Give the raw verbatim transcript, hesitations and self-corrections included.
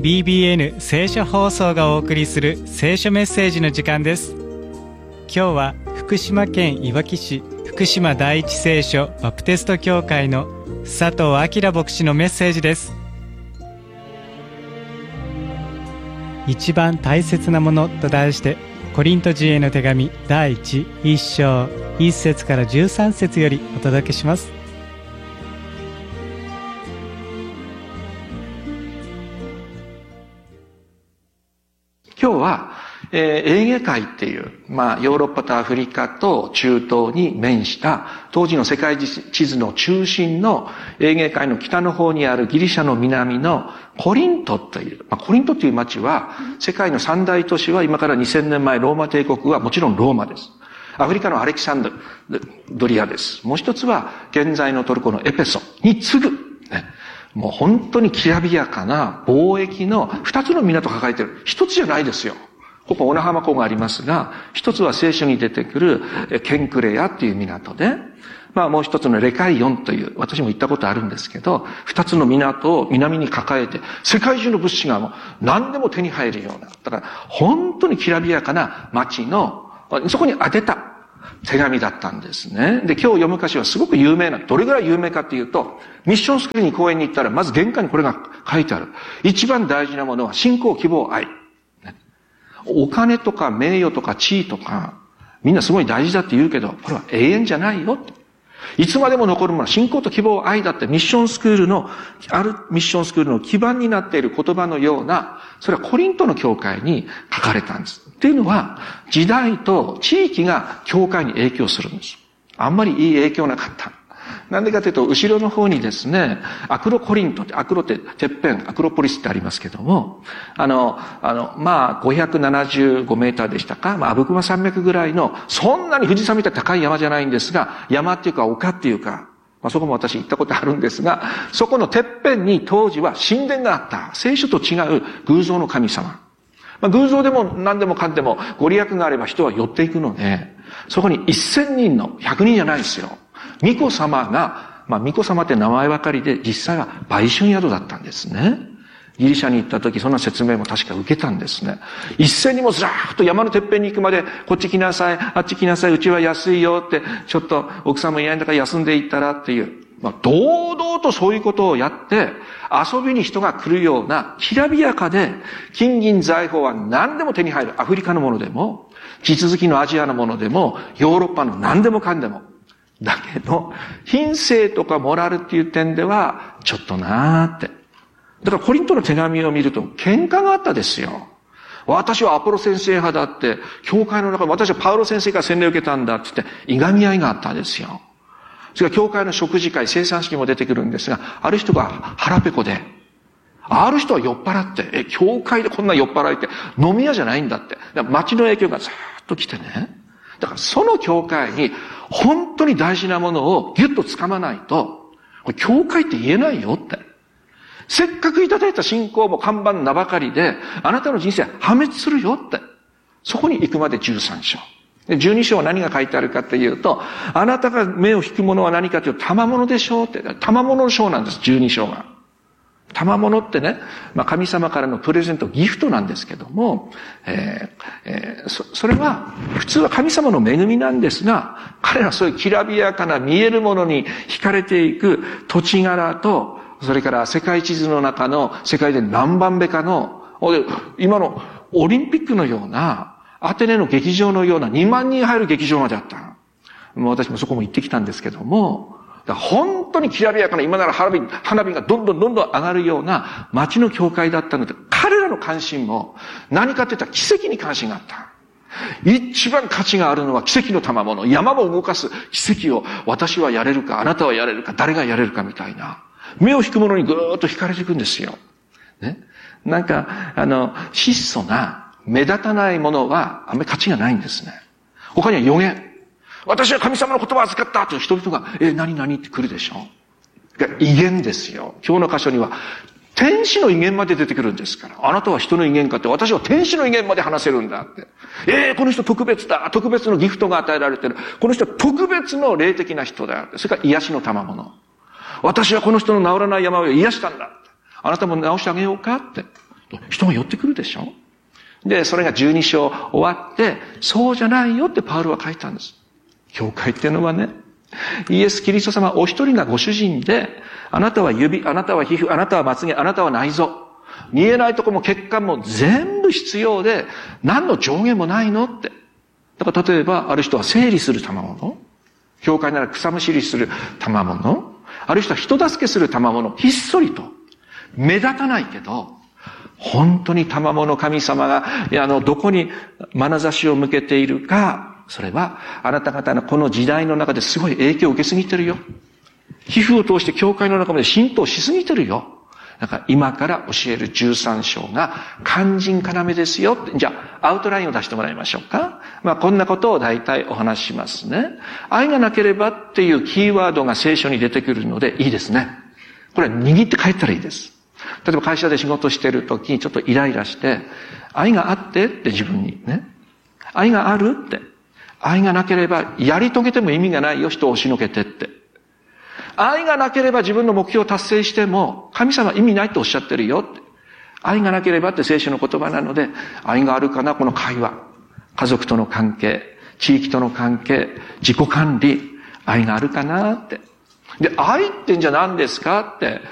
ビービーエヌ 聖書放送がお送りする聖書メッセージの時間です。今日は福島県いわき市福島第一聖書バプテスト教会の佐藤明牧師のメッセージです。一番大切なものと題して、コリント人への手紙だいいち章いっ節からじゅうさん節よりお届けします。 今日は、えー、エーゲ海っていう、まあ、ヨーロッパとアフリカと中東に面した当時の世界地図の中心のエーゲ海の北の方にあるギリシャの南のコリントという、まあ、コリントという町は世界の三大都市は今からにせんねんまえローマ帝国はもちろんローマです。アフリカのアレキサンドリアです。もう一つは現在のトルコのエペソに次ぐ、ね、もう本当にきらびやかな貿易の二つの港を抱えている。一つじゃないですよ。ここ小名浜港がありますが、一つは聖書に出てくるケンクレアっていう港で、まあもう一つのレカイオンという、私も行ったことあるんですけど、二つの港を南に抱えて、世界中の物資がもう何でも手に入るような、だから本当にきらびやかな街の、そこに当てた手紙だったんですね。で、今日読む歌詞はすごく有名な、どれぐらい有名かっていうと、ミッションスクールに講演に行ったら、まず玄関にこれが書いてある。一番大事なものは信仰、希望、愛。お金とか名誉とか地位とか、みんなすごい大事だって言うけど、これは永遠じゃないよって。いつまでも残るものは信仰と希望、愛だってミッションスクールの、あるミッションスクールの基盤になっている言葉のような、それはコリントの教会に書かれたんです。っていうのは、時代と地域が教会に影響するんです。あんまりいい影響なかった。なんでかというと、後ろの方にですね、アクロコリントって、アクロっててっぺん、アクロポリスってありますけども、あの、あの、まあ、ごひゃくななじゅうごメーターでしたか、まあ、阿武隈山脈ぐらいの、そんなに富士山みたいな高い山じゃないんですが、山っていうか丘っていうか、まあ、そこも私行ったことあるんですが、そこのてっぺんに当時は神殿があった。聖書と違う偶像の神様。まあ、偶像でも何でもかんでもご利益があれば人は寄っていくので、そこにせんにんの、ひゃくにんじゃないですよ。巫女様が、まあ、巫女様って名前ばかりで、実際は売春宿だったんですね。ギリシャに行った時、そんな説明も確か受けたんですね。一斉にもずらーっと山のてっぺんに行くまで、こっち来なさい、あっち来なさい、うちは安いよって、ちょっと奥さんもいないんだから休んでいったらっていう。まあ、堂々とそういうことをやって、遊びに人が来るような、きらびやかで、金銀財宝は何でも手に入る。アフリカのものでも、地続きのアジアのものでも、ヨーロッパの何でもかんでも。だけど、品性とかモラルっていう点では、ちょっとなーって。だからコリントの手紙を見ると、喧嘩があったですよ。私はアポロ先生派だって、教会の中で私はパウロ先生から洗礼を受けたんだって言って、いがみ合いがあったですよ。それから教会の食事会、生産式も出てくるんですが、ある人が腹ペコで、ある人は酔っ払って、え、教会でこんな酔っ払いって飲み屋じゃないんだって。だから街の影響がずーっと来てね。だからその教会に本当に大事なものをギュッと掴まないと、これ教会って言えないよって。せっかくいただいた信仰も看板名ばかりで、あなたの人生破滅するよって。そこに行くまでじゅうさん章。じゅうに章は何が書いてあるかというと、あなたが目を引くものは何かというと、賜物でしょうって。賜物の章なんです、じゅうに章が。賜物ってね、まあ、神様からのプレゼント、ギフトなんですけども、えーえー、そ, それは、普通は神様の恵みなんですが、彼らはそういうきらびやかな見えるものに惹かれていく土地柄と、それから世界地図の中の世界で何番目かの、今のオリンピックのような、アテネの劇場のようなにまんにん入る劇場まであった。もう私もそこも行ってきたんですけども、だから本当にきらびやかな、今なら花火、花火がどんどんどんどん上がるような街の教会だったので、彼らの関心も何かって言ったら奇跡に関心があった。一番価値があるのは奇跡の賜物。山も動かす奇跡を私はやれるか、あなたはやれるか、誰がやれるかみたいな。目を引くものにぐーっと惹かれていくんですよ。ね。なんか、あの、質素な、目立たないものはあんまり価値がないんですね。他には予言。私は神様の言葉を預かったという人々が、え、何何って来るでしょ。威厳ですよ。今日の箇所には、天使の威厳まで出てくるんですから。あなたは人の威厳かって、私は天使の威厳まで話せるんだって。えー、この人特別だ。特別のギフトが与えられてる。この人は特別の霊的な人だ。それから癒しの賜物。私はこの人の治らない病を癒したんだって。あなたも治してあげようかって。 人が寄ってくるでしょ。で、それがじゅうに章終わって、そうじゃないよってパウロは書いたんです。教会っていうのはね、イエス・キリスト様お一人がご主人で、あなたは指、あなたは皮膚、あなたはまつげ、あなたは内臓。見えないとこも血管も全部必要で、何の上限もないのって。だから例えば、ある人は整理する賜物。教会なら草むしりする賜物。ある人は人助けする賜物。ひっそりと。目立たないけど、本当に賜物神様が、あの、どこに眼差しを向けているか、それは、あなた方のこの時代の中ですごい影響を受けすぎてるよ。皮膚を通して教会の中まで浸透しすぎてるよ。だから今から教えるじゅうさん章が肝心要ですよって。じゃあ、アウトラインを出してもらいましょうか。まあ、こんなことを大体お話ししますね。愛がなければっていうキーワードが聖書に出てくるのでいいですね。これは握って帰ったらいいです。例えば会社で仕事してるときにちょっとイライラして、愛があってって自分にね。愛があるって。愛がなければやり遂げても意味がないよ、人を押しのけてって。愛がなければ自分の目標を達成しても神様は意味ないとおっしゃってるよって。愛がなければって聖書の言葉なので、愛があるかな、この会話。家族との関係、地域との関係、自己管理、愛があるかなって。で、愛ってんじゃ何ですかって。